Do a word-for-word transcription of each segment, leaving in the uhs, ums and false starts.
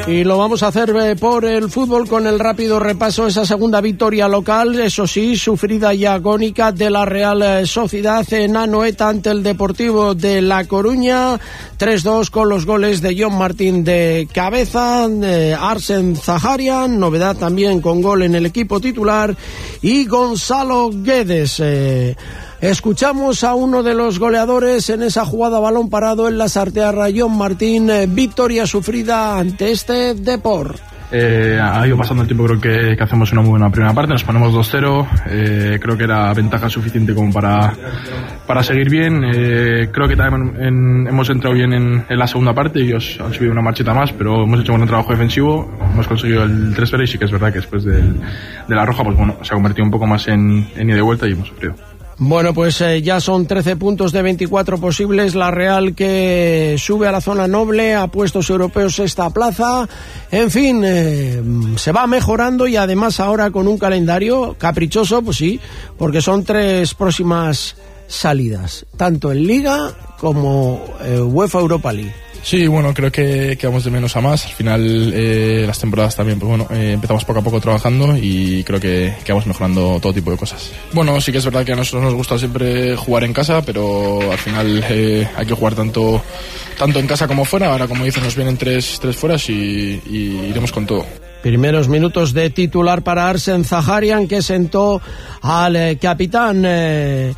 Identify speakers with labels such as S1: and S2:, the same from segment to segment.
S1: Y lo vamos a hacer eh, por el fútbol con el rápido repaso de esa segunda victoria local, eso sí, sufrida y agónica de la Real Sociedad en Anoeta ante el Deportivo de La Coruña, tres dos con los goles de John Martín de cabeza, de Arsen Zaharian, novedad también con gol en el equipo titular, y Gonzalo Guedes. Eh, Escuchamos a uno de los goleadores en esa jugada balón parado en la Sartearra, John Martín, eh, victoria sufrida ante este Depor.
S2: Eh, ha ido pasando el tiempo, creo que, que hacemos una muy buena primera parte, nos ponemos dos cero, eh, creo que era ventaja suficiente como para, para seguir bien, eh, creo que también en, hemos entrado bien en, en la segunda parte, ellos han subido una marchita más, pero hemos hecho un buen trabajo defensivo, hemos conseguido el tres cero y sí que es verdad que después del, de la roja, pues bueno, se ha convertido un poco más en, en ida y vuelta y hemos sufrido.
S1: Bueno, pues eh, ya son trece puntos de veinticuatro posibles, la Real que sube a la zona noble, a puestos europeos esta plaza, en fin, eh, se va mejorando y además ahora con un calendario caprichoso, pues sí, porque son tres próximas salidas, tanto en Liga como eh, UEFA Europa League.
S3: Sí, bueno, creo que, que vamos de menos a más. Al final, eh, las temporadas también, pues bueno, eh, empezamos poco a poco trabajando y creo que, que vamos mejorando todo tipo de cosas. Bueno, sí que es verdad que a nosotros nos gusta siempre jugar en casa, pero al final eh, hay que jugar tanto, tanto en casa como fuera. Ahora, como dices, nos vienen tres, tres fueras y, y iremos con todo.
S1: Primeros minutos de titular para Arsen Zaharian, que sentó al eh, capitán eh,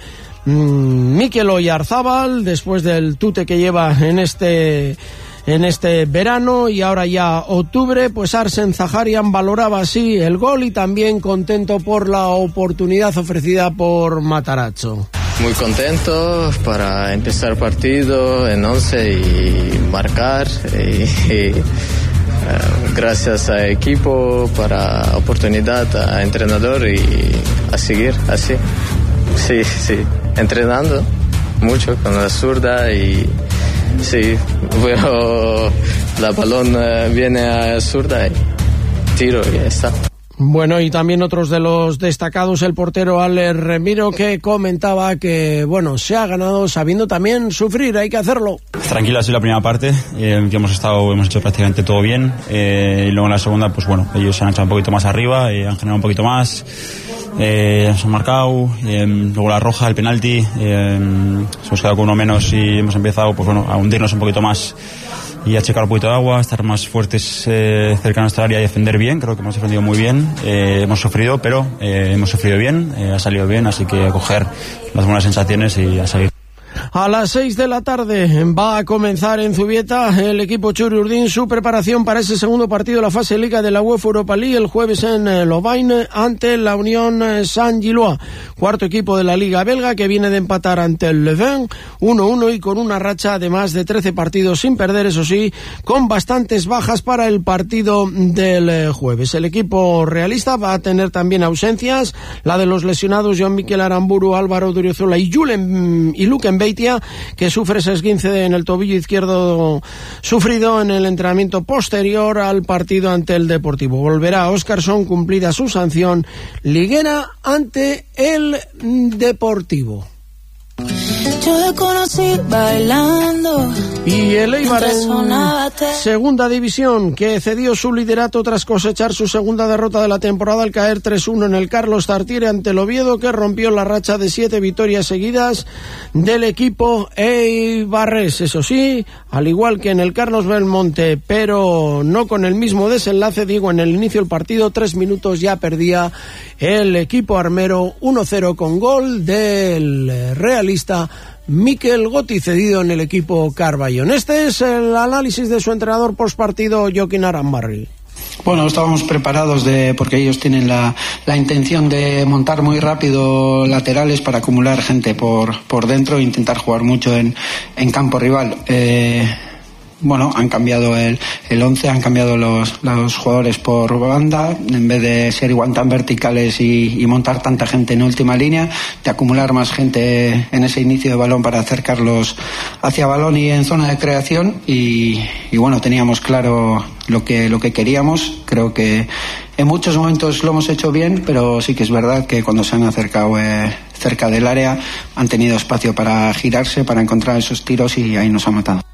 S1: Mikel Oyarzábal después del tute que lleva en este en este verano y ahora ya octubre. Pues Arsen Zaharian valoraba así el gol y también contento por la oportunidad ofrecida por Matarazzo.
S4: Muy contento para empezar partido en once y marcar y, y uh, gracias al equipo para oportunidad, a entrenador y a seguir así. Sí, sí, entrenando mucho con la zurda y sí, veo la balón viene a zurda y tiro y ya está.
S1: Bueno, y también otros de los destacados, el portero Ale Remiro, que comentaba que, bueno, se ha ganado sabiendo también sufrir, hay que hacerlo.
S5: Tranquila, ha sido la primera parte, eh, que hemos estado, hemos hecho prácticamente todo bien, eh, y luego en la segunda, pues bueno, ellos se han echado un poquito más arriba, eh, han generado un poquito más, eh, se han marcado, eh, luego la roja, el penalti, eh, hemos quedado con uno menos y hemos empezado, pues bueno, a hundirnos un poquito más y a checar un poquito de agua, estar más fuertes eh, cerca de nuestra área y defender bien. Creo que hemos defendido muy bien, eh, hemos sufrido, pero eh, hemos sufrido bien, eh, ha salido bien, así que a coger las buenas sensaciones y a seguir.
S1: A las seis de la tarde va a comenzar en Zubieta el equipo Txuri-Urdin su preparación para ese segundo partido de la fase Liga de la UEFA Europa League el jueves en Lovaina ante la Unión Saint-Gillois, cuarto equipo de la Liga belga que viene de empatar ante el Leuven uno uno y con una racha además de trece partidos sin perder, eso sí, con bastantes bajas para el partido del jueves. El equipo realista va a tener también ausencias, la de los lesionados Joan Mikel Aramburu, Álvaro Duriozola y Julen y Luken Beitia, que sufre ese esguince en el tobillo izquierdo sufrido en el entrenamiento posterior al partido ante el Deportivo. Volverá Óscarson cumplida su sanción liguera ante el Deportivo.
S6: Yo te conocí bailando.
S1: Y el Eibar en segunda división, que cedió su liderato tras cosechar su segunda derrota de la temporada al caer tres uno en el Carlos Tartiere ante el Oviedo, que rompió la racha de siete victorias seguidas del equipo eibarrés. Eso sí, al igual que en el Carlos Belmonte, pero no con el mismo desenlace, digo, en el inicio del partido, tres minutos ya perdía el equipo armero uno cero con gol del realista Mikel Gotti, cedido en el equipo Carballón. Este es el análisis de su entrenador postpartido, Joaquín Arambarri.
S7: Bueno, estábamos preparados de porque ellos tienen la, la intención de montar muy rápido laterales para acumular gente por, por dentro e intentar jugar mucho en, en campo rival. Eh, Bueno, han cambiado el, el once, han cambiado los, los jugadores por banda, en vez de ser igual tan verticales y, y montar tanta gente en última línea, de acumular más gente en ese inicio de balón para acercarlos hacia balón y en zona de creación, y, y bueno, teníamos claro lo que, lo que queríamos. Creo que en muchos momentos lo hemos hecho bien, pero sí que es verdad que cuando se han acercado eh, cerca del área han tenido espacio para girarse, para encontrar esos tiros y ahí nos ha matado.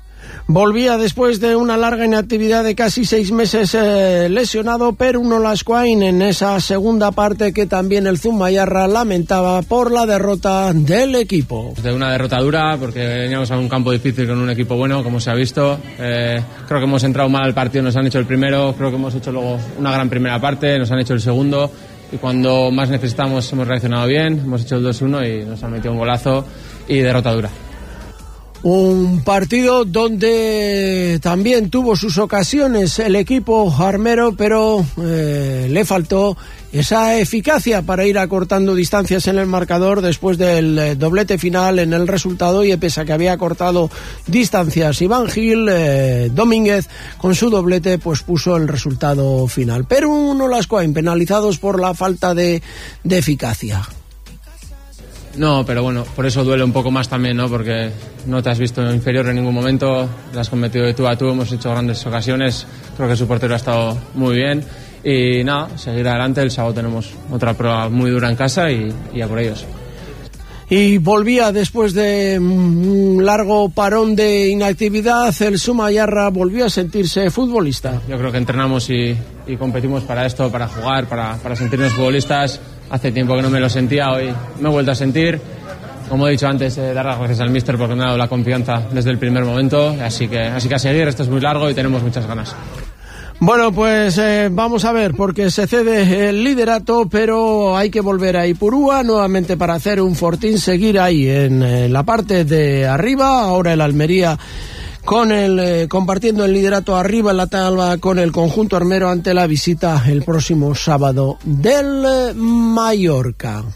S1: Volvía después de una larga inactividad de casi seis meses eh, lesionado Perun Olascoain en esa segunda parte que también el Zumayarra lamentaba por la derrota del equipo.
S8: De una derrota dura porque veníamos a un campo difícil con un equipo bueno, como se ha visto. Eh, creo que hemos entrado mal al partido, nos han hecho el primero, creo que hemos hecho luego una gran primera parte, nos han hecho el segundo y cuando más necesitamos hemos reaccionado bien, hemos hecho el dos uno y nos han metido un golazo y derrota dura.
S1: Un partido donde también tuvo sus ocasiones el equipo armero, pero eh, le faltó esa eficacia para ir acortando distancias en el marcador después del eh, doblete final en el resultado, y pese a que había acortado distancias Iván Gil, eh, Domínguez con su doblete pues puso el resultado final. Perun Olascoain penalizados por la falta de, de eficacia.
S8: No, pero bueno, por eso duele un poco más también, ¿no? Porque no te has visto inferior en ningún momento, te has cometido de tú a tú, hemos hecho grandes ocasiones, creo que su portero ha estado muy bien y nada, seguir adelante. El sábado tenemos otra prueba muy dura en casa y, y a por ellos.
S1: Y volvía después de un largo parón de inactividad, el Zumayarra volvió a sentirse futbolista.
S8: Yo creo que entrenamos y, y competimos para esto, para jugar, para, para sentirnos futbolistas. Hace tiempo que no me lo sentía, hoy me he vuelto a sentir. Como he dicho antes, eh, dar las gracias al míster porque me ha dado la confianza desde el primer momento, así que, así que a seguir, esto es muy largo y tenemos muchas ganas.
S1: Bueno, pues eh, vamos a ver, porque se cede el liderato, pero hay que volver a Ipurúa nuevamente para hacer un fortín, seguir ahí en eh, la parte de arriba. Ahora el Almería con el eh, compartiendo el liderato arriba en la tabla con el conjunto armero ante la visita el próximo sábado del eh, Mallorca.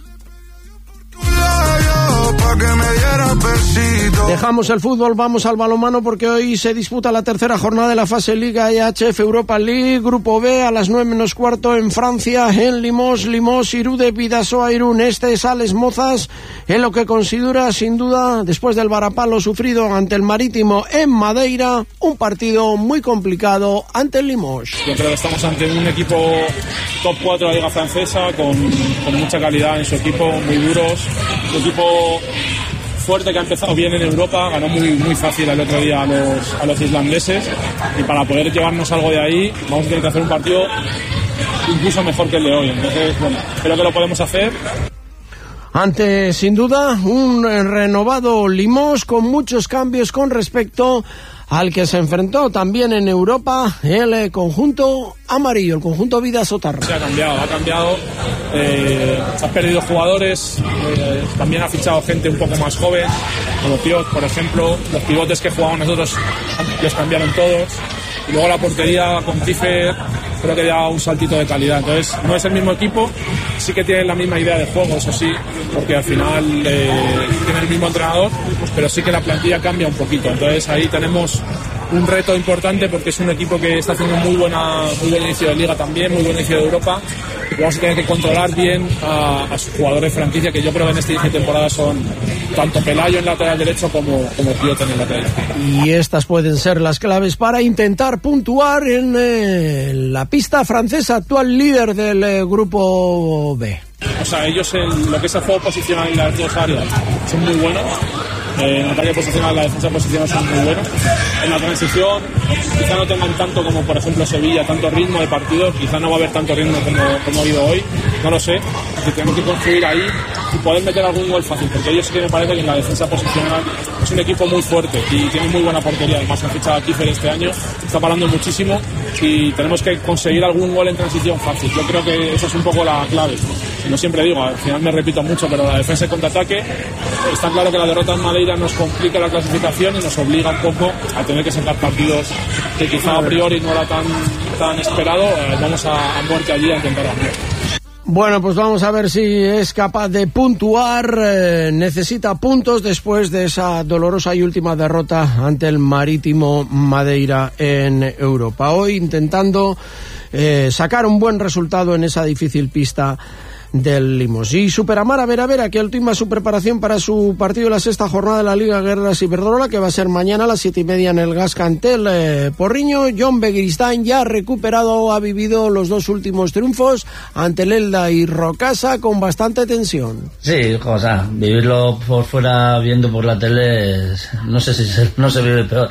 S1: Dejamos el fútbol, vamos al balonmano porque hoy se disputa la tercera jornada de la fase Liga E H F Europa League, Grupo B, a las nueve menos cuarto en Francia, en Limos, Limos, Irude, Bidasoa, Irún. Este es Alex Mozas en lo que considera sin duda, después del varapalo sufrido ante el Marítimo en Madeira, un partido muy complicado ante el Limos.
S3: Yo creo que estamos ante un equipo top cuatro de la Liga Francesa con, con mucha calidad en su equipo, muy duros, un equipo fuerte que ha empezado bien en Europa, ganó muy, muy fácil el otro día a los, a los islandeses, y para poder llevarnos algo de ahí vamos a tener que hacer un partido incluso mejor que el de hoy. Entonces, bueno, creo que lo podemos hacer.
S1: Ante, sin duda, un renovado Limos con muchos cambios con respecto al que se enfrentó también en Europa el conjunto amarillo, el conjunto Bidasoa.
S3: Se ha cambiado, ha cambiado, eh, ha perdido jugadores, eh, también ha fichado gente un poco más joven, como Piot, por ejemplo. Los pivotes que jugaban nosotros los cambiaron todos, y luego la portería con Kiefer creo que da un saltito de calidad. Entonces no es el mismo equipo, sí que tienen la misma idea de juego, eso sí, porque al final eh, tienen el mismo entrenador, pero sí que la plantilla cambia un poquito. Entonces ahí tenemos un reto importante porque es un equipo que está haciendo muy buena muy buen inicio de Liga también, muy buen inicio de Europa. Vamos a tener que controlar bien a, a sus jugadores de franquicia, que yo creo que en esta inicio de temporada son tanto Pelayo en lateral derecho como, como Piot en el lateral.
S1: Y estas pueden ser las claves para intentar puntuar en eh, la pista francesa, actual líder del eh, grupo B.
S3: O sea, ellos en lo que es el juego posicional en las dos áreas son muy buenos. Eh, en ataque posicional, la defensa posicional son muy buenos. En la transición quizá no tengan tanto como por ejemplo Sevilla, tanto ritmo de partido, quizá no va a haber tanto ritmo como, como ha habido hoy, no lo sé, que tenemos que construir ahí y poder meter algún gol fácil, porque ellos sí que me parece que en la defensa posicional es un equipo muy fuerte y tiene muy buena portería. Además han fichado a Kiefer este año, está parando muchísimo y tenemos que conseguir algún gol en transición fácil. Yo creo que esa es un poco la clave. No siempre digo, al final me repito mucho, pero la defensa y contraataque, está claro que la derrota en Madeira nos complica la clasificación y nos obliga un poco a tener que sacar partidos que quizá a priori no era tan, tan esperado. Eh, vamos a, a muerte allí a intentar ganar.
S1: Bueno, pues vamos a ver si es capaz de puntuar. Eh, necesita puntos después de esa dolorosa y última derrota ante el Marítimo Madeira en Europa. Hoy intentando eh, sacar un buen resultado en esa difícil pista del Limos. Y Superamar a ver a ver, aquí última su preparación para su partido de la sexta jornada de la Liga Guerras Iberdrola, que va a ser mañana a las siete y media en el Gascantel eh, Porriño. John Begiristain ya ha recuperado, ha vivido los dos últimos triunfos ante el Elda y Rocasa con bastante tensión.
S9: Sí, o sea, vivirlo por fuera viendo por la tele es, no sé si se, no se vive peor,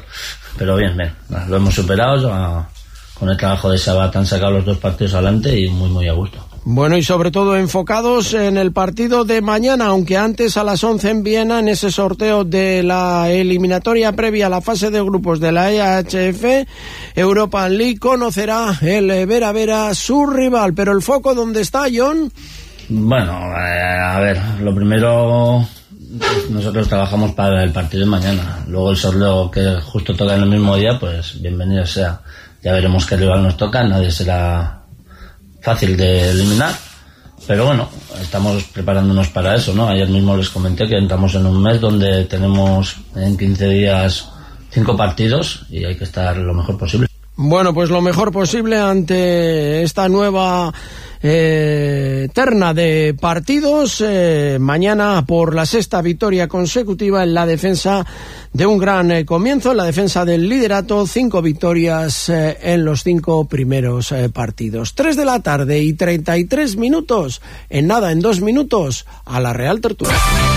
S9: pero bien, bien, lo hemos superado, a, con el trabajo de Sabat han sacado los dos partidos adelante y muy muy a gusto.
S1: Bueno, y sobre todo enfocados en el partido de mañana, aunque antes a las once en Viena, en ese sorteo de la eliminatoria previa a la fase de grupos de la E H F Europa League, conocerá el Vera Vera su rival. Pero el foco, ¿dónde está, John?
S9: Bueno, eh, a ver, lo primero, nosotros trabajamos para el partido de mañana. Luego el sorteo que justo toca en el mismo día, pues bienvenido sea. Ya veremos qué rival nos toca, nadie será fácil de eliminar, pero bueno, estamos preparándonos para eso, ¿no? Ayer mismo les comenté que entramos en un mes donde tenemos en quince días cinco partidos y hay que estar lo mejor posible.
S1: Bueno, pues lo mejor posible ante esta nueva eh, terna de partidos. Eh, mañana por la sexta victoria consecutiva en la defensa de un gran eh, comienzo, en la defensa del liderato, cinco victorias eh, en los cinco primeros eh, partidos. Tres de la tarde y treinta y tres minutos, en nada, en dos minutos, a la Real Tertulia.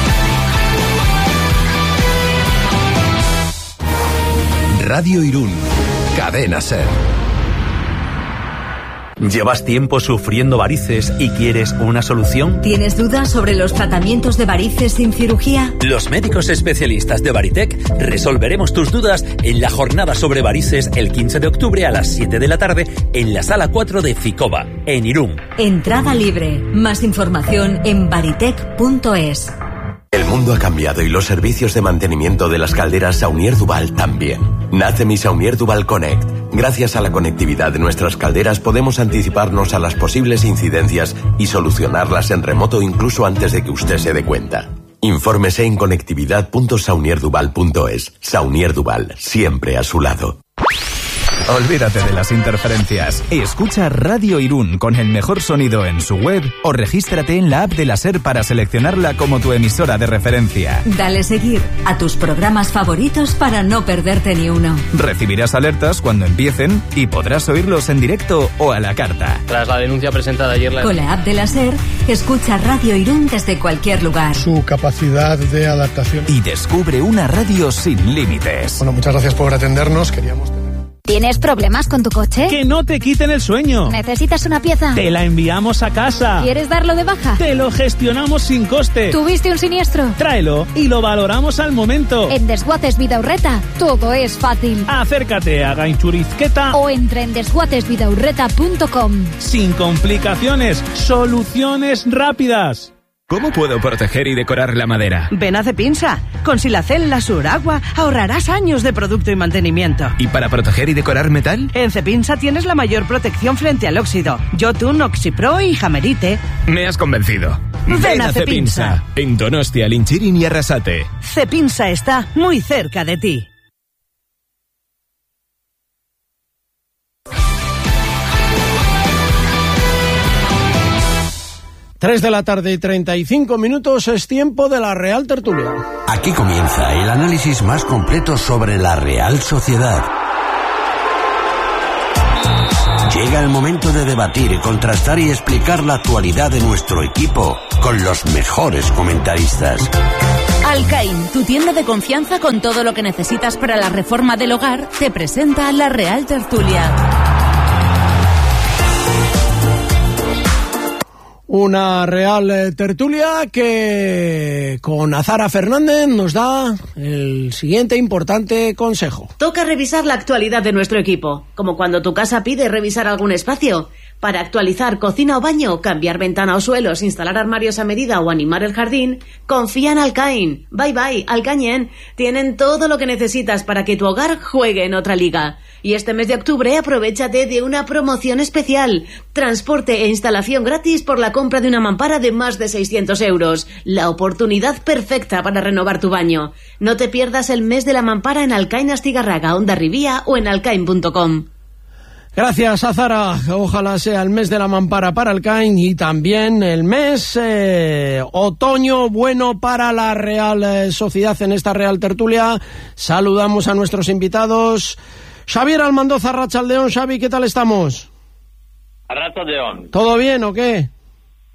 S10: Radio Irún, Cadena Ser. ¿Llevas tiempo sufriendo varices y quieres una solución?
S11: ¿Tienes dudas sobre los tratamientos de varices sin cirugía?
S10: Los médicos especialistas de Varitec resolveremos tus dudas en la jornada sobre varices el quince de octubre a las siete de la tarde en la sala cuatro de Ficoba, en Irún.
S11: Entrada libre. Más información en varitec punto es.
S12: El mundo ha cambiado y los servicios de mantenimiento de las calderas Saunier Duval también. Nace mi Saunier Duval Connect. Gracias a la conectividad de nuestras calderas podemos anticiparnos a las posibles incidencias y solucionarlas en remoto incluso antes de que usted se dé cuenta. Infórmese en conectividad punto saunier duval punto es. Saunier Duval, siempre a su lado.
S13: Olvídate de las interferencias. Escucha Radio Irún con el mejor sonido en su web o regístrate en la app de la SER para seleccionarla como tu emisora de referencia.
S11: Dale seguir a tus programas favoritos para no perderte ni uno.
S13: Recibirás alertas cuando empiecen y podrás oírlos en directo o a la carta.
S14: Tras la denuncia presentada ayer... La...
S11: Con la app de la SER, escucha Radio Irún desde cualquier lugar.
S15: Su capacidad de adaptación.
S13: Y descubre una radio sin límites.
S15: Bueno, muchas gracias por atendernos. Queríamos...
S16: ¿Tienes problemas con tu coche?
S17: ¡Que no te quiten el sueño!
S16: ¿Necesitas una pieza?
S17: ¡Te la enviamos a casa!
S16: ¿Quieres darlo de baja?
S17: ¡Te lo gestionamos sin coste!
S16: ¿Tuviste un siniestro?
S17: Tráelo y lo valoramos al momento.
S16: En Desguaces Vidaurreta todo es fácil.
S17: Acércate a Gainchurizqueta
S16: o entra en desguaces vidaurreta punto com.
S17: Sin complicaciones, soluciones rápidas.
S13: ¿Cómo puedo proteger y decorar la madera?
S18: Ven a Cepinsa. Con Silacel Lasur Agua ahorrarás años de producto y mantenimiento.
S13: ¿Y para proteger y decorar metal?
S18: En Cepinsa tienes la mayor protección frente al óxido. Jotun, Oxipro y Jamerite.
S13: Me has convencido.
S18: Ven, Ven a Cepinsa.
S13: Cepinsa. En Donostia, Linchirin y Arrasate.
S18: Cepinsa está muy cerca de ti.
S1: Tres de la tarde y treinta y cinco minutos, es tiempo de la Real Tertulia.
S19: Aquí comienza el análisis más completo sobre la Real Sociedad. Llega el momento de debatir, contrastar y explicar la actualidad de nuestro equipo con los mejores comentaristas.
S11: Alcaín, tu tienda de confianza con todo lo que necesitas para la reforma del hogar, te presenta la Real Tertulia.
S1: Una Real Tertulia que con Azara Fernández nos da el siguiente importante consejo.
S20: Toca revisar la actualidad de nuestro equipo, como cuando tu casa pide revisar algún espacio. Para actualizar cocina o baño, cambiar ventana o suelos, instalar armarios a medida o animar el jardín, confía en Alcaín. Bye bye, Alcañen. Tienen todo lo que necesitas para que tu hogar juegue en otra liga. Y este mes de octubre aprovéchate de una promoción especial. Transporte e instalación gratis por la compra de una mampara de más de seiscientos euros. La oportunidad perfecta para renovar tu baño. No te pierdas el mes de la mampara en Alcaín Astigarraga, Hondarribía o en alcaín punto com.
S1: Gracias, Azara. Ojalá sea el mes de la mampara para Alcaín y también el mes eh, otoño bueno para la Real eh, Sociedad en esta Real Tertulia. Saludamos a nuestros invitados. Xavier Almandoza, Arratsaldeón. Xavi, ¿qué tal estamos?
S21: Arratsaldeón.
S1: ¿Todo bien o qué?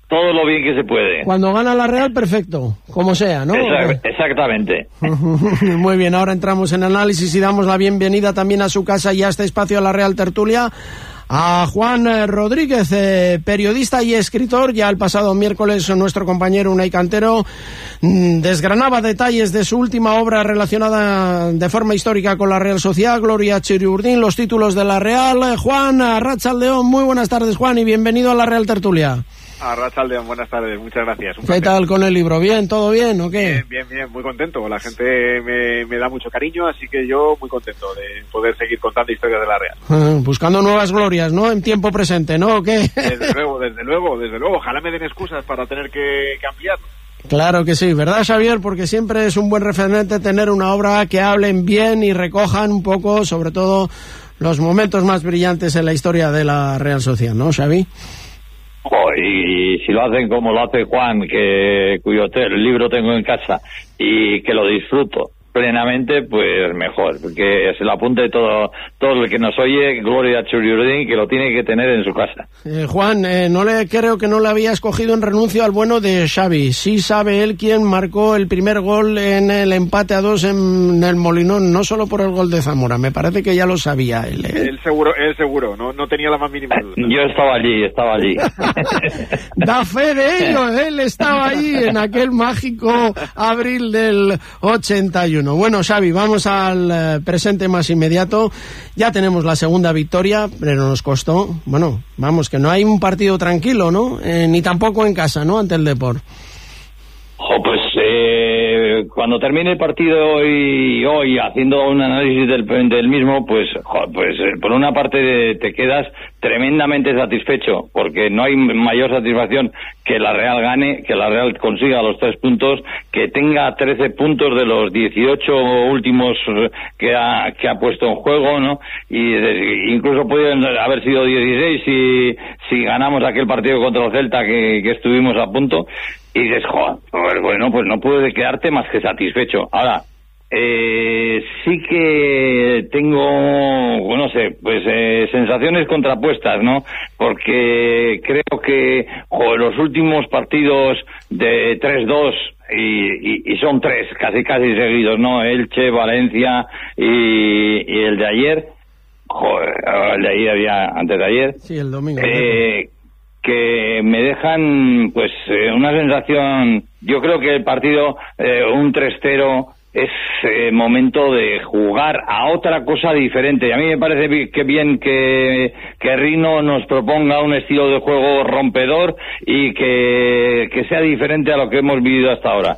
S21: todo lo bien que se puede.
S1: Cuando gana la Real, perfecto, como sea, ¿no?
S21: Exact- exactamente.
S1: Muy bien, ahora entramos en análisis y damos la bienvenida también a su casa y a este espacio a la Real Tertulia a Juan eh, Rodríguez, eh, periodista y escritor. Ya el pasado miércoles nuestro compañero Unai Cantero mmm, desgranaba detalles de su última obra relacionada de forma histórica con la Real Sociedad, Gloria Churiurdin, los títulos de la Real. Eh, Juan, Arratsaldeon, muy buenas tardes, Juan, y bienvenido a la Real Tertulia.
S22: Arratsaldeon, buenas tardes, muchas gracias. Un
S1: ¿Qué
S22: placer.
S1: tal con el libro? ¿Bien? ¿Todo bien o qué?
S22: Bien, bien, bien, muy contento. La gente me, me da mucho cariño, así que yo muy contento de poder seguir contando historias de la Real.
S1: Uh, buscando nuevas glorias, ¿no? En tiempo presente, ¿no? ¿O qué?
S22: Desde luego, desde luego, desde luego. Ojalá me den excusas para tener que cambiar.
S1: Claro que sí, ¿verdad, Xavier? Porque siempre es un buen referente tener una obra que hablen bien y recojan un poco, sobre todo, los momentos más brillantes en la historia de la Real Sociedad, ¿no, Xavi?
S21: Oh, y, y si lo hacen como lo hace Juan, que cuyo te, el libro tengo en casa y que lo disfruto plenamente, pues mejor, porque se lo apunte todo todo el que nos oye, Gloria Churiurdin, que lo tiene que tener en su casa.
S1: Eh, Juan, eh, no le creo que no le había escogido en renuncio al bueno de Xavi. Sí sabe él quién marcó el primer gol en el empate a dos en el Molinón, no solo por el gol de Zamora, me parece que ya lo sabía él, ¿eh?
S22: Él seguro, él seguro, no, no tenía la más mínima duda.
S21: Yo estaba allí, estaba allí.
S1: Da fe de ello, él estaba ahí en aquel mágico abril del ochenta y uno. Bueno, Xavi, vamos al eh, presente más inmediato. Ya tenemos la segunda victoria, pero nos costó. Bueno, vamos, que no hay un partido tranquilo, ¿no? Eh, ni tampoco en casa, ¿no? Ante el Depor.
S21: Oh, pues eh, cuando termine el partido hoy, hoy haciendo un análisis del, del mismo, pues, jo, pues eh, por una parte te quedas tremendamente satisfecho, porque no hay mayor satisfacción que la Real gane, que la Real consiga los tres puntos, que tenga trece puntos de los dieciocho últimos que ha, que ha puesto en juego, ¿no? Y de, incluso pueden haber sido dieciséis si, si ganamos aquel partido contra el Celta que, que estuvimos a punto. Y dices, joder, bueno, pues no puedes quedarte más que satisfecho. Ahora, eh, sí que tengo, bueno, no sé, pues eh, sensaciones contrapuestas, ¿no? Porque creo que joder, los últimos partidos de tres dos, y, y, y son tres, casi casi seguidos, ¿no? Elche, Valencia y, y el de ayer, joder, el de ayer había, antes de ayer.
S1: Sí, el domingo.
S21: Eh, que me dejan pues eh, una sensación. Yo creo que el partido eh, un tres cero es eh, momento de jugar a otra cosa diferente. A mí me parece que bien que, que Rino nos proponga un estilo de juego rompedor y que, que sea diferente a lo que hemos vivido hasta ahora,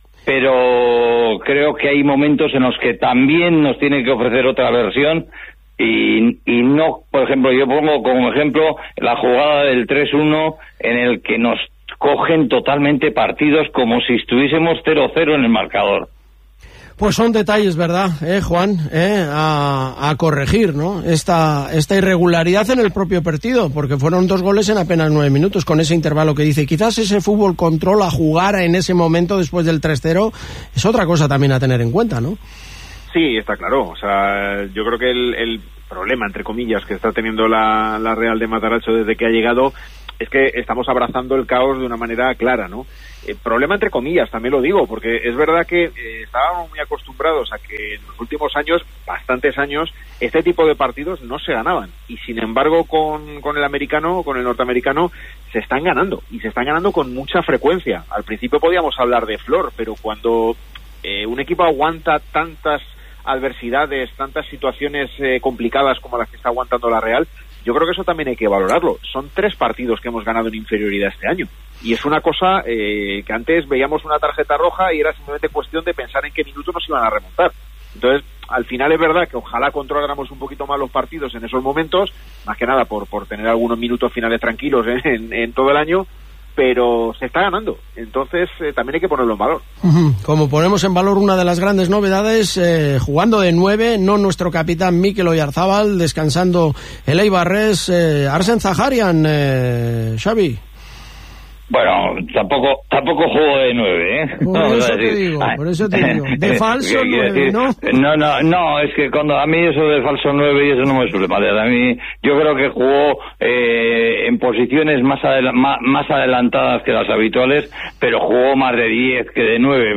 S21: pero creo que hay momentos en los que también nos tiene que ofrecer otra versión. Y, y no, por ejemplo, yo pongo como ejemplo la jugada del tres uno en el que nos cogen totalmente partidos como si estuviésemos cero cero en el marcador.
S1: Pues son detalles, ¿verdad, eh, Juan? Eh, a, a corregir, ¿no? Esta, esta irregularidad en el propio partido, porque fueron dos goles en apenas nueve minutos, con ese intervalo que dice. Quizás ese fútbol control a jugar en ese momento después del tres cero es otra cosa también a tener en cuenta, ¿no?
S22: Sí, está claro. O sea, yo creo que el, el problema, entre comillas, que está teniendo la, la Real de Matarazzo desde que ha llegado es que estamos abrazando el caos de una manera clara, ¿no? Eh, problema entre comillas, también lo digo, porque es verdad que eh, estábamos muy acostumbrados a que en los últimos años, bastantes años, este tipo de partidos no se ganaban. Y sin embargo, con, con el americano, con el norteamericano, se están ganando. Y se están ganando con mucha frecuencia. Al principio podíamos hablar de flor, pero cuando eh, un equipo aguanta tantas adversidades, tantas situaciones eh, complicadas como las que está aguantando la Real, yo creo que eso también hay que valorarlo. Son tres partidos que hemos ganado en inferioridad este año. Y es una cosa eh, que antes veíamos una tarjeta roja y era simplemente cuestión de pensar en qué minuto nos iban a remontar. Entonces, al final es verdad que ojalá controláramos un poquito más los partidos en esos momentos, más que nada por, por tener algunos minutos finales tranquilos ¿eh? en, en todo el año, pero se está ganando, entonces eh, también hay que ponerlo en valor.
S1: Como ponemos en valor una de las grandes novedades, eh, jugando de nueve, no nuestro capitán Mikel Oyarzábal, descansando el Eibarres, eh, Arsen Zaharian, eh, Xavi.
S21: Bueno, tampoco tampoco juego de nueve, ¿eh?
S1: Por
S21: no,
S1: eso
S21: decir,
S1: te digo,
S21: ay,
S1: por eso te digo. De falso nueve,
S21: decir,
S1: ¿no?
S21: No, no, no, es que cuando a mí eso de falso nueve y eso no me suele marear. A mí, yo creo que jugó eh, en posiciones más, adel más, más adelantadas que las habituales, pero jugó más de diez que de nueve,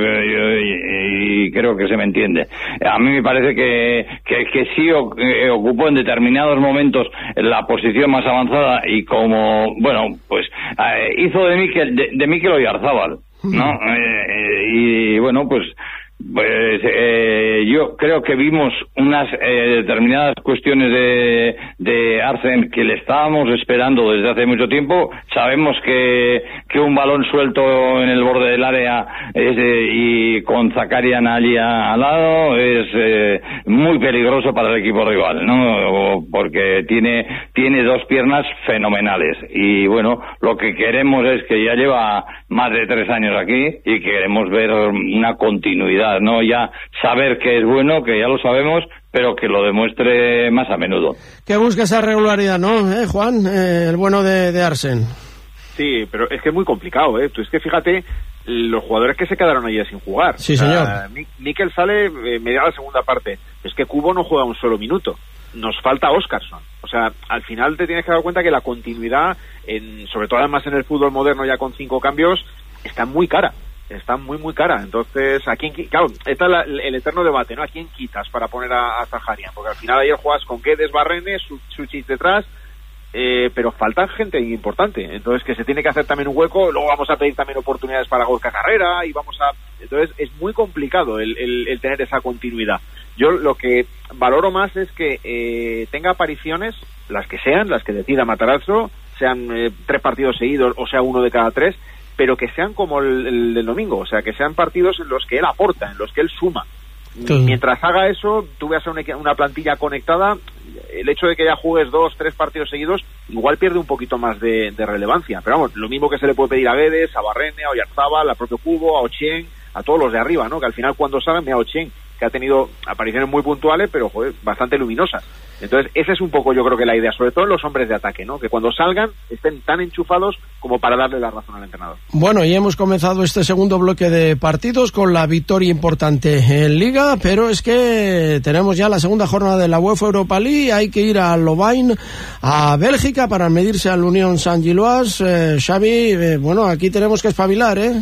S21: y, y creo que se me entiende. A mí me parece que, que, que sí eh, ocupó en determinados momentos la posición más avanzada y como, bueno, pues eh, hizo de Mikel, de, de Mikel Oyarzábal, ¿no? Eh, eh, y bueno, pues pues eh, yo creo que vimos unas eh, determinadas cuestiones de, de Arsen que le estábamos esperando desde hace mucho tiempo. Sabemos que, que un balón suelto en el borde del área es, eh, y con Zakarian allí a, al lado es eh, muy peligroso para el equipo rival, ¿no? Porque tiene, tiene dos piernas fenomenales y bueno, lo que queremos es que ya lleva más de tres años aquí y queremos ver una continuidad, no ya saber que es bueno, que ya lo sabemos, pero que lo demuestre más a menudo.
S1: Que busca esa regularidad, ¿no, eh, Juan? Eh, el bueno de, de Arsen.
S22: Sí, pero es que es muy complicado, ¿eh? Tú es que fíjate los jugadores que se quedaron allí sin jugar.
S1: Sí, señor.
S22: Uh, Mikel sale eh, media la segunda parte. Es que Kubo no juega un solo minuto. Nos falta Óscarson. O sea, al final te tienes que dar cuenta que la continuidad, en, sobre todo además en el fútbol moderno ya con cinco cambios, está muy cara. Está muy, muy cara. Entonces, ¿a quién, claro, está la, el eterno debate, ¿no? ¿A quién quitas para poner a, a Zaharian? Porque al final ayer juegas con Guedes, Barrenes, Suchis detrás, eh, pero falta gente importante. Entonces, que se tiene que hacer también un hueco. Luego vamos a pedir también oportunidades para Gorka Carrera y vamos a... Entonces, es muy complicado el, el, el tener esa continuidad. Yo lo que valoro más es que eh, tenga apariciones, las que sean, las que decida Matarazzo, sean eh, tres partidos seguidos o sea uno de cada tres, pero que sean como el, el del domingo, o sea, que sean partidos en los que él aporta, en los que él suma. Sí. Mientras haga eso, tú veas una, una plantilla conectada, el hecho de que ya juegues dos, tres partidos seguidos, igual pierde un poquito más de, de relevancia. Pero vamos, lo mismo que se le puede pedir a Guedes, a Barrene, a Oyarzábal, a propio Kubo, a Ochieng, a todos los de arriba, ¿no? Que al final cuando salen, mira, Ochieng, que ha tenido apariciones muy puntuales, pero joder, bastante luminosas. Entonces, esa es un poco, yo creo que la idea, sobre todo en los hombres de ataque, ¿no? Que cuando salgan estén tan enchufados como para darle la razón al entrenador.
S1: Bueno, y hemos comenzado este segundo bloque de partidos con la victoria importante en Liga, pero es que tenemos ya la segunda jornada de la UEFA Europa League, hay que ir a Lovain, a Bélgica, para medirse al Unión Saint-Gilloise. Eh, Xavi, eh, bueno, aquí tenemos que espabilar, ¿eh?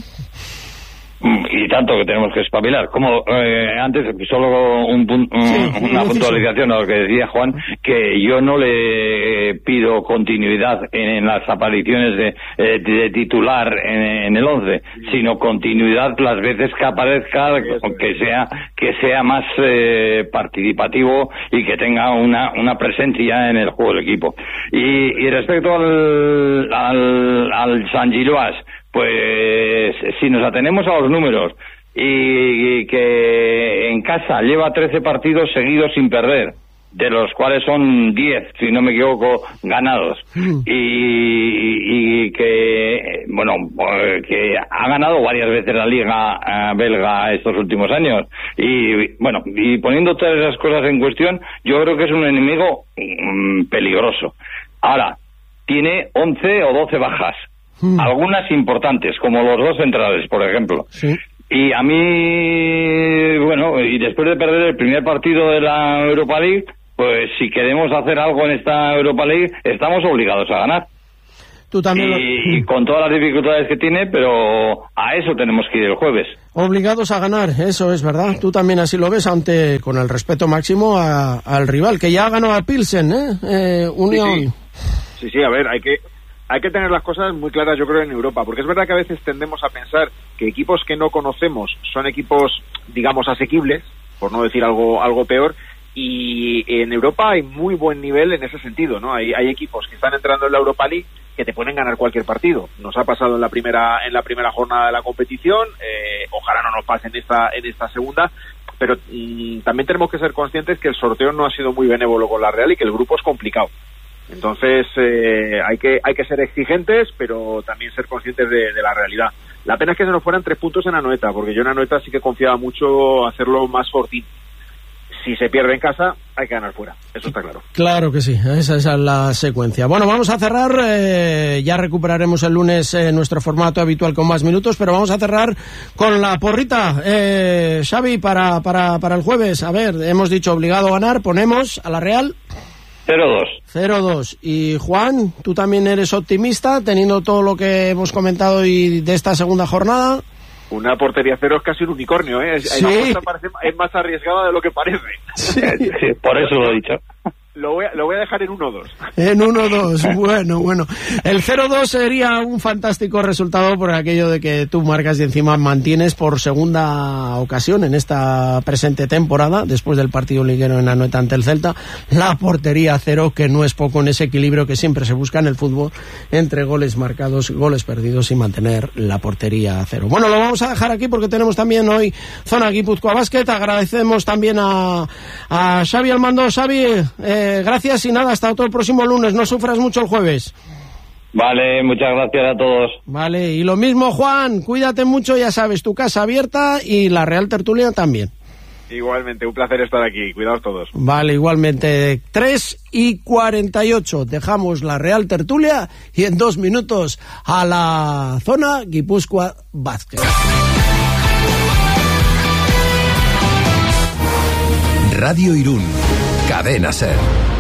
S21: Y tanto que tenemos que espabilar. Como eh, antes, solo un, un, sí, una puntualización a lo que decía Juan, que yo no le pido continuidad en, en las apariciones de, de, de titular en, en el once, sino continuidad las veces que aparezca, que sea que sea más eh, participativo y que tenga una, una presencia en el juego del equipo. Y, y respecto al, al, al Saint-Gilloise, pues si nos atenemos a los números y, y que en casa lleva trece partidos seguidos sin perder, de los cuales son diez, si no me equivoco, ganados, mm. y, y que, bueno, que ha ganado varias veces la Liga belga estos últimos años, y bueno, y poniendo todas esas cosas en cuestión, yo creo que es un enemigo mmm, peligroso. Ahora, tiene once o doce bajas, algunas importantes, como los dos centrales, por ejemplo. Sí. Y a mí, bueno, y después de perder el primer partido de la Europa League, pues si queremos hacer algo en esta Europa League, estamos obligados a ganar.
S1: Tú también.
S21: Y, y con todas las dificultades que tiene, pero a eso tenemos que ir el jueves.
S1: Obligados a ganar, eso es verdad. Tú también así lo ves, ante con el respeto máximo a, al rival, que ya ganó a Pilsen, ¿eh? eh Unión.
S22: Sí, sí, sí, sí, a ver, hay que... Hay que tener las cosas muy claras, yo creo, en Europa, porque es verdad que a veces tendemos a pensar que equipos que no conocemos son equipos, digamos, asequibles, por no decir algo algo peor, y en Europa hay muy buen nivel en ese sentido, ¿no? Hay, hay equipos que están entrando en la Europa League que te pueden ganar cualquier partido. Nos ha pasado en la primera en la primera jornada de la competición, eh, ojalá no nos pase en esta en esta segunda, pero mmm, también tenemos que ser conscientes que el sorteo no ha sido muy benévolo con la Real y que el grupo es complicado. Entonces eh, hay que hay que ser exigentes, pero también ser conscientes de, de la realidad. La pena es que se nos fueran tres puntos en Anoeta, porque yo en Anoeta sí que confiaba mucho hacerlo más fortín. si se pierde en casa, hay que ganar fuera. Eso está claro.
S1: Claro que sí, esa, esa es la secuencia. Bueno, vamos a cerrar, eh, ya recuperaremos el lunes eh, nuestro formato habitual con más minutos, pero vamos a cerrar con la porrita. Eh, Xavi, para, para, para el jueves, a ver, hemos dicho obligado a ganar, ponemos a la Real...
S21: cero dos.
S1: cero dos. Y Juan, tú también eres optimista, teniendo todo lo que hemos comentado y de esta segunda jornada...
S22: Una portería cero es casi un unicornio, ¿eh?
S1: Sí.
S22: La apuesta parece, es más arriesgada de lo que parece.
S1: Sí.
S21: Sí, por eso lo he dicho.
S22: Lo voy a, lo voy a dejar en uno dos.
S1: En uno dos, bueno, bueno. El cero dos sería un fantástico resultado por aquello de que tú marcas y encima mantienes por segunda ocasión en esta presente temporada, después del partido liguero en Anoeta ante el Celta, la portería cero, que no es poco en ese equilibrio que siempre se busca en el fútbol entre goles marcados, goles perdidos y mantener la portería cero. Bueno, lo vamos a dejar aquí porque tenemos también hoy Zona Guipúzcoa Basket. Agradecemos también a, a Xavi Almando. Xavi, eh, gracias y nada, hasta otro el próximo lunes. No sufras mucho el jueves.
S21: Vale, muchas gracias a todos.
S1: Vale, y lo mismo, Juan, cuídate mucho, ya sabes, tu casa abierta y la Real Tertulia también.
S22: Igualmente, un placer estar aquí. Cuidaos todos.
S1: Vale, igualmente. tres y cuarenta y ocho. Dejamos la Real Tertulia y en dos minutos a la Zona Guipúzcoa Basket.
S13: Radio Irún. Cadena Ser.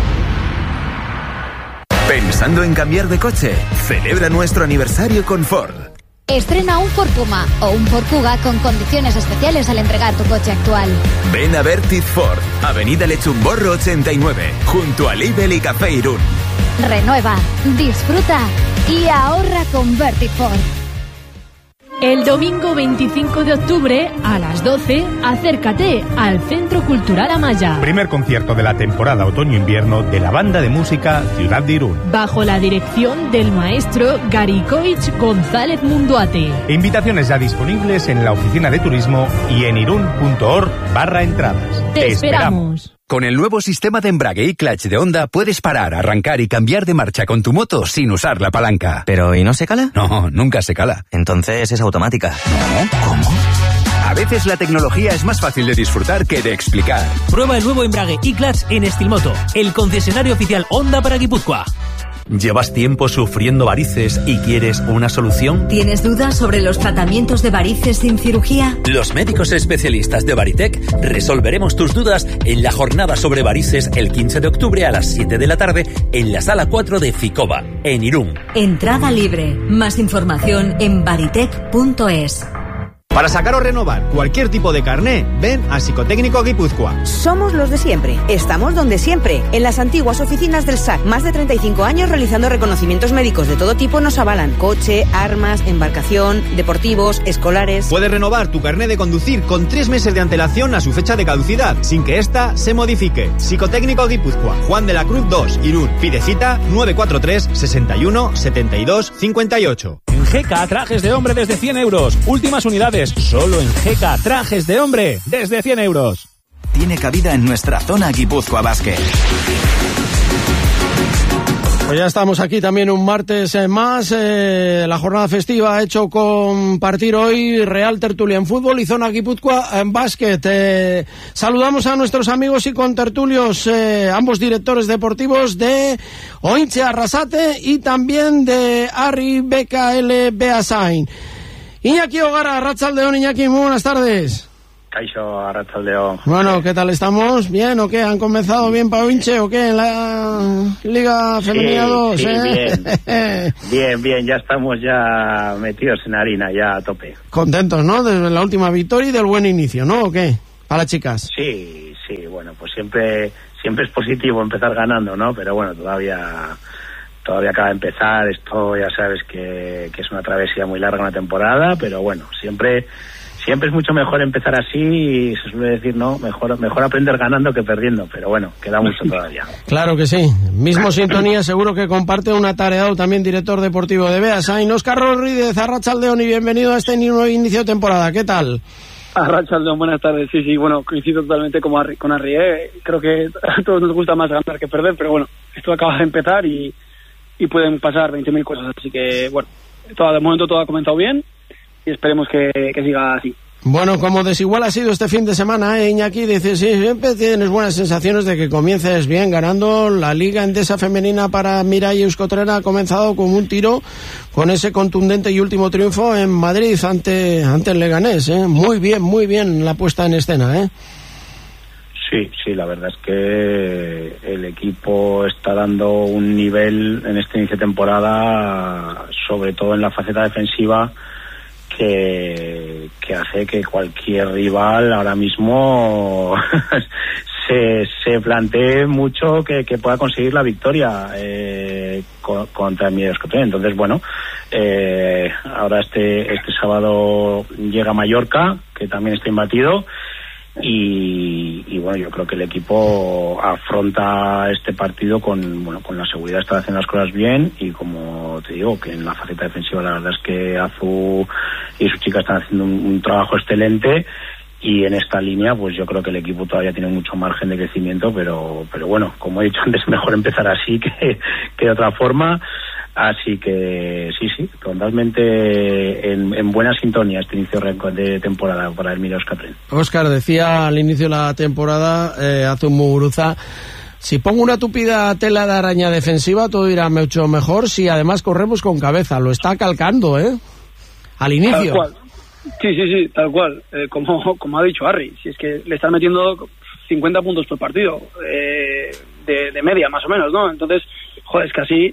S13: ¿Pensando en cambiar de coche? Celebra nuestro aniversario con Ford.
S16: Estrena un Ford Puma o un Ford Kuga con condiciones especiales al entregar tu coche actual.
S13: Ven a Vertiz Ford, Avenida Lechumborro ochenta y nueve, junto a Lidl y Café Irún.
S16: Renueva, disfruta y ahorra con Vertiz Ford.
S2: El domingo veinticinco de octubre a las doce, acércate al Centro Cultural Amaya.
S4: Primer concierto de la temporada otoño-invierno de la banda de música Ciudad de Irún.
S2: Bajo la dirección del maestro Garicoich González Munduate.
S4: Invitaciones ya disponibles en la oficina de turismo y en irún.org barra entradas.
S2: Te esperamos.
S23: Con el nuevo sistema de embrague y clutch de Honda puedes parar, arrancar y cambiar de marcha con tu moto sin usar la palanca.
S24: ¿Pero y no se cala?
S23: No, nunca se cala.
S24: Entonces es automática.
S23: ¿No? ¿Cómo? A veces la tecnología es más fácil de disfrutar que de explicar.
S25: Prueba el nuevo embrague y clutch en Estilmoto, el concesionario oficial Honda para Guipúzcoa.
S26: ¿Llevas tiempo sufriendo varices y quieres una solución?
S27: ¿Tienes dudas sobre los tratamientos de varices sin cirugía?
S10: Los médicos especialistas de Varitec resolveremos tus dudas en la jornada sobre varices el quince de octubre a las siete de la tarde en la sala cuatro de Ficoba, en Irún.
S27: Entrada libre. Más información en varitec punto es.
S28: Para sacar o renovar cualquier tipo de carné, ven a Psicotécnico Guipúzcoa.
S29: Somos los de siempre. Estamos donde siempre. En las antiguas oficinas del S A C. Más de treinta y cinco años realizando reconocimientos médicos de todo tipo nos avalan. Coche, armas, embarcación, deportivos, escolares.
S28: Puedes renovar tu carné de conducir con tres meses de antelación a su fecha de caducidad, sin que ésta se modifique. Psicotécnico Guipúzcoa. Juan de la Cruz dos, Irún. Pide cita nueve cuatro tres, sesenta y uno, setenta y dos, cincuenta y ocho.
S17: En G K, trajes de hombre desde cien euros. Últimas unidades, solo en G K, trajes de hombre desde cien euros.
S13: Tiene cabida en nuestra Zona Guipúzcoa Basket.
S1: Pues ya estamos aquí también un martes más. Eh, la jornada festiva ha hecho compartir hoy Real Tertulia en fútbol y Zona Guipúzcoa en básquet. Eh, saludamos a nuestros amigos y contertulios, eh, ambos directores deportivos de Oinche Arrasate y también de Arri B K L Beasain. Iñaki Ogara, Arratsaldeon. Iñaki, muy buenas tardes.
S30: Caixo, Arratsaldeon.
S1: Bueno, ¿qué tal estamos? ¿Bien o qué? ¿Han comenzado bien para Oinche o qué en la Liga Femenina
S30: sí,
S1: dos?
S30: Sí,
S1: ¿eh?
S30: bien. bien, bien, ya estamos ya metidos en harina, ya a tope.
S1: Contentos, ¿no? Desde la última victoria y del buen inicio, ¿no? ¿O qué? A las chicas.
S30: Sí, sí, bueno, pues siempre siempre es positivo empezar ganando, ¿no? Pero bueno, todavía todavía acaba de empezar, esto ya sabes que, que es una travesía muy larga una temporada, pero bueno, siempre siempre es mucho mejor empezar así y se suele decir, no, mejor mejor aprender ganando que perdiendo, pero bueno, queda mucho todavía.
S1: Claro que sí. Mismo sintonía, seguro que comparte un atareado también director deportivo de Beasain, Óscar Rodríguez. Arratsaldeon y bienvenido a este nuevo inicio de temporada. ¿Qué tal?
S31: Arratsaldeon, buenas tardes. Sí, sí, bueno, coincido totalmente con Arri, con Arri ¿eh? Creo que a todos nos gusta más ganar que perder, pero bueno, esto acaba de empezar y, y pueden pasar veinte mil cosas, así que bueno, todo, de momento todo ha comenzado bien y esperemos que, que siga así.
S1: Bueno, como desigual ha sido este fin de semana, ¿eh, Iñaki? Dice, sí, siempre tienes buenas sensaciones de que comiences bien ganando. La Liga Endesa Femenina para Mirai Euskotren ha comenzado con un tiro, con ese contundente y último triunfo en Madrid ante, ante el Leganés, ¿eh? Muy bien, muy bien la puesta en escena, ¿eh?
S30: Sí, sí, la verdad es que el equipo está dando un nivel en este inicio de temporada, sobre todo en la faceta defensiva, que, que hace que cualquier rival ahora mismo se, se plantee mucho que, que pueda conseguir la victoria eh, con, contra el Mirai Euskotren. Entonces, bueno, eh, ahora este, este sábado llega Mallorca, que también está imbatido. Y, y bueno, yo creo que el equipo afronta este partido con bueno con la seguridad, está haciendo las cosas bien, y como te digo, que en la faceta defensiva la verdad es que Azu y sus chicas están haciendo un, un trabajo excelente, y en esta línea pues yo creo que el equipo todavía tiene mucho margen de crecimiento, pero pero bueno, como he dicho antes, mejor empezar así que, que de otra forma. Así que sí, sí, totalmente en, en buena sintonía este inicio de temporada para el Mirai Euskotren.
S1: Óscar decía al inicio de la temporada, eh, Azu Muguruza, si pongo una tupida tela de araña defensiva todo irá mucho mejor si además corremos con cabeza. Lo está calcando, ¿eh? Al inicio.
S31: Tal cual. Sí, sí, sí, tal cual. Eh, como, como ha dicho Harry, si es que le están metiendo cincuenta puntos por partido, eh, de, de media más o menos, ¿no? Entonces, joder, es que así...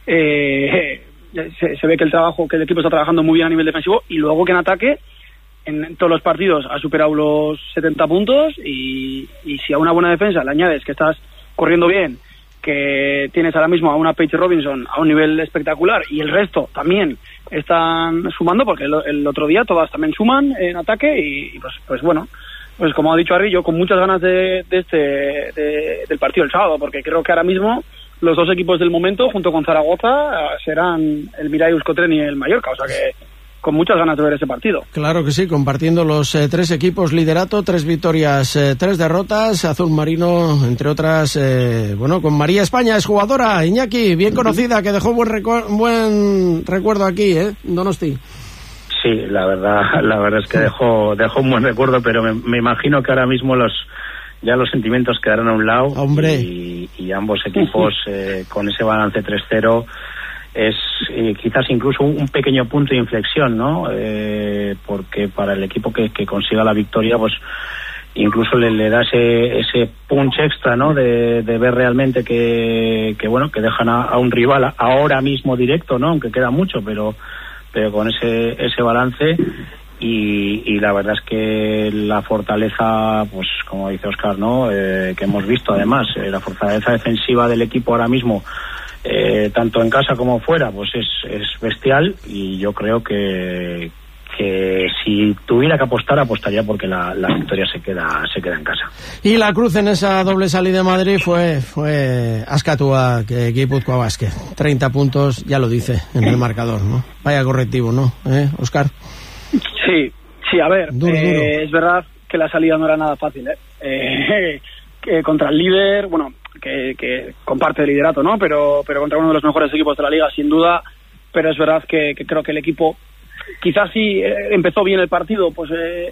S31: Eh, se, se ve que el trabajo que el equipo está trabajando muy bien a nivel defensivo, y luego que en ataque en todos los partidos ha superado los setenta puntos, y, y si a una buena defensa le añades que estás corriendo bien, que tienes ahora mismo a una Paige Robinson a un nivel espectacular, y el resto también están sumando, porque el, el otro día todas también suman en ataque, y, y pues pues bueno, pues como ha dicho Harry, yo con muchas ganas de, de este de, del partido el sábado, porque creo que ahora mismo los dos equipos del momento, junto con Zaragoza, serán el Mirai Euskotren y el Mallorca, o sea que con muchas ganas de ver ese partido.
S1: Claro que sí, compartiendo los eh, tres equipos liderato, tres victorias, eh, tres derrotas. Azul Marino, entre otras, eh, bueno, con María España, es jugadora, Iñaki, bien conocida, que dejó buen, recu- buen recuerdo aquí, ¿eh? Donosti.
S30: Sí, la verdad, la verdad es que dejó, dejó un buen recuerdo, pero me, me imagino que ahora mismo los ya los sentimientos quedaron a un lado.
S1: Hombre.
S30: Y, y ambos equipos eh, con ese balance tres cero es eh, quizás incluso un, un pequeño punto de inflexión, ¿no? Eh, porque para el equipo que, que consiga la victoria, pues incluso le, le da ese, ese punch extra, ¿no? De, de ver realmente que, que bueno, que dejan a, a un rival ahora mismo directo, ¿no? Aunque queda mucho, pero pero con ese ese balance. Y, y la verdad es que la fortaleza, pues como dice Óscar, ¿no? Eh, que hemos visto además, eh, la fortaleza defensiva del equipo ahora mismo, eh, tanto en casa como fuera, pues es, es bestial, y yo creo que que si tuviera que apostar, apostaría porque la, la victoria se queda se queda en casa.
S1: Y la cruz en esa doble salida de Madrid fue fue Azkatua, que Guipúzcoa Basket. treinta puntos, ya lo dice en el marcador, ¿no? Vaya correctivo, ¿no? ¿Eh, Óscar?
S31: Sí, sí, a ver,
S1: duro,
S31: eh,
S1: duro.
S31: es verdad que la salida no era nada fácil, ¿eh? eh que contra el líder, bueno, que, que comparte el liderato, ¿no? Pero pero contra uno de los mejores equipos de la liga, sin duda, pero es verdad que, que creo que el equipo quizás sí eh, empezó bien el partido, pues eh,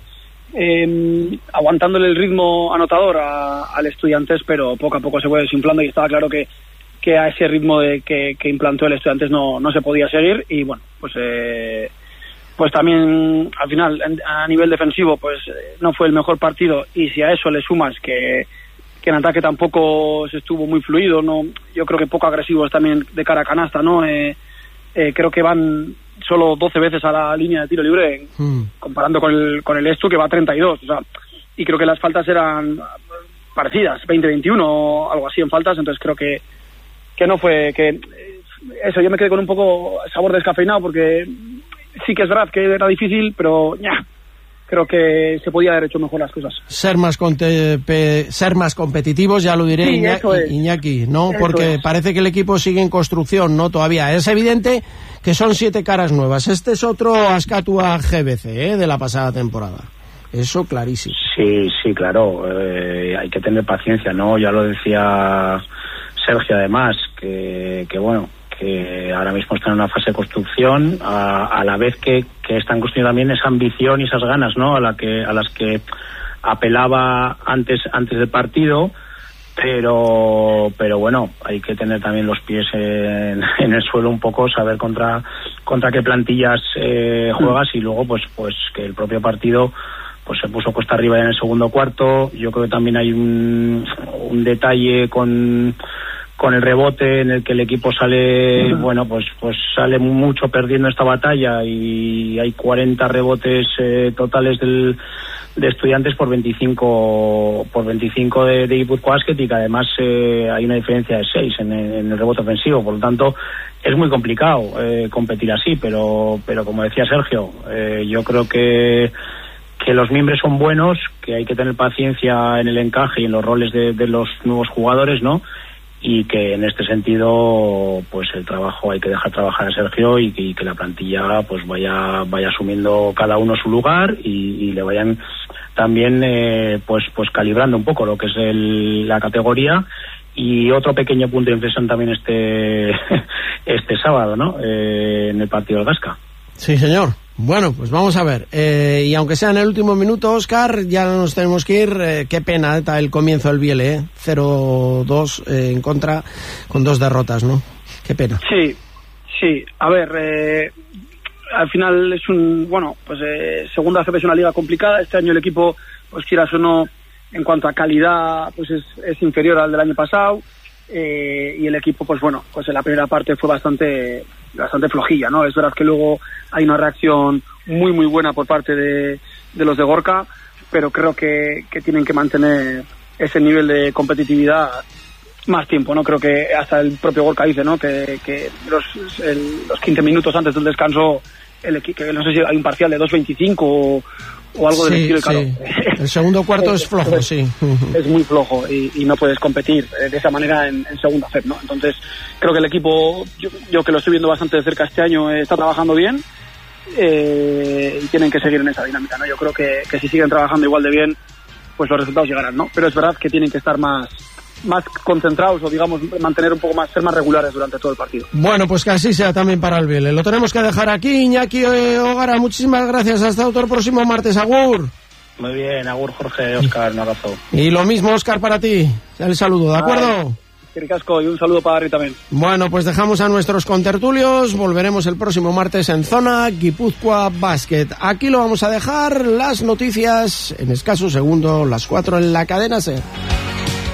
S31: eh, aguantándole el ritmo anotador a, al Estudiantes, pero poco a poco se fue desinflando, y estaba claro que, que a ese ritmo de que, que implantó el Estudiantes no, no se podía seguir, y bueno, pues... Eh, pues también al final a nivel defensivo pues no fue el mejor partido, y si a eso le sumas que, que en ataque tampoco se estuvo muy fluido, no, yo creo que poco agresivos también de cara a canasta, ¿no? Eh, eh, creo que van solo doce veces a la línea de tiro libre, mm. comparando con el con el Estu, que va a treinta y dos, o sea, y creo que las faltas eran parecidas, veinte veintiuno o algo así en faltas, entonces creo que que no fue que eso, yo me quedé con un poco sabor descafeinado, porque sí que es verdad que era difícil, pero ya creo que se podía haber hecho mejor las cosas.
S1: Ser más conte, pe, ser más competitivos, ya lo diré, sí, Iñaki, es. Iñaki, ¿no? Eso porque es. Parece que el equipo sigue en construcción, ¿no? Todavía. Es evidente que son siete caras nuevas. Este es otro Azkatua G B C, ¿eh? De la pasada temporada. Eso clarísimo.
S30: Sí, sí, claro. Eh, hay que tener paciencia, ¿no? Ya lo decía Sergio, además, que, que bueno, que ahora mismo están en una fase de construcción, a, a la vez que, que están construyendo también esa ambición y esas ganas, ¿no? A la que a las que apelaba antes antes del partido, pero pero bueno, hay que tener también los pies en, en el suelo un poco, saber contra contra qué plantillas eh, juegas y luego pues pues que el propio partido pues se puso cuesta arriba en el segundo cuarto. Yo creo que también hay un, un detalle con con el rebote en el que el equipo sale, bueno, pues pues sale mucho perdiendo esta batalla y hay cuarenta rebotes eh, totales del, de Estudiantes por veinticinco por veinticinco de, de Guipúzcoa Basket, y que además eh, hay una diferencia de seis en, en el rebote ofensivo. Por lo tanto, es muy complicado eh, competir así, pero pero como decía Sergio, eh, yo creo que que los miembros son buenos, que hay que tener paciencia en el encaje y en los roles de, de los nuevos jugadores, ¿no? Y que en este sentido pues el trabajo hay que dejar trabajar a Sergio y que, y que la plantilla pues vaya vaya asumiendo cada uno su lugar y, y le vayan también eh, pues pues calibrando un poco lo que es el, la categoría. Y otro pequeño punto de inflexión también este este sábado, ¿no? Eh, en el partido del Gasca.
S1: Sí, señor. Bueno, pues vamos a ver. Eh, y aunque sea en el último minuto, Óscar, ya nos tenemos que ir. Eh, qué pena está el comienzo del Biele, ¿eh? cero dos eh, en contra, con dos derrotas, ¿no? Qué pena.
S31: Sí, sí. A ver, eh, al final es un, bueno, pues eh, segunda C B es una liga complicada. Este año el equipo, pues quieras o no, en cuanto a calidad, pues es, es inferior al del año pasado. Eh, y el equipo, pues bueno, pues en la primera parte fue bastante bastante flojilla, ¿no? Es verdad que luego hay una reacción muy muy buena por parte de, de los de Gorka, pero creo que, que tienen que mantener ese nivel de competitividad más tiempo, ¿no? Creo que hasta el propio Gorka dice, ¿no? Que, que los, el, los quince minutos antes del descanso, el equipo, no sé si hay un parcial de dos veinticinco o, o algo
S1: sí,
S31: del estilo.
S1: Sí.
S31: Claro.
S1: El segundo cuarto es flojo, sí.
S31: Es muy flojo y, y no puedes competir de esa manera en, en segunda F E P, ¿no? Entonces, creo que el equipo, yo, yo que lo estoy viendo bastante de cerca este año, eh, está trabajando bien eh, y tienen que seguir en esa dinámica, ¿no? Yo creo que, que si siguen trabajando igual de bien, pues los resultados llegarán, ¿no? Pero es verdad que tienen que estar más más concentrados o digamos mantener un poco más, ser más regulares durante todo el partido.
S1: Bueno, pues que así sea también para el Biele. Lo tenemos que dejar aquí. Iñaki eh, Ogara, muchísimas gracias. Hasta otro próximo martes. Agur.
S30: Muy bien, agur Jorge, Óscar, un abrazo.
S1: Y lo mismo, Óscar, para ti. El saludo, ¿de acuerdo?
S31: Qué casco, y un saludo para Ari también.
S1: Bueno, pues dejamos a nuestros contertulios. Volveremos el próximo martes en Zona Guipúzcoa Basket. Aquí lo vamos a dejar. Las noticias en escasos segundos, las cuatro en la cadena SER.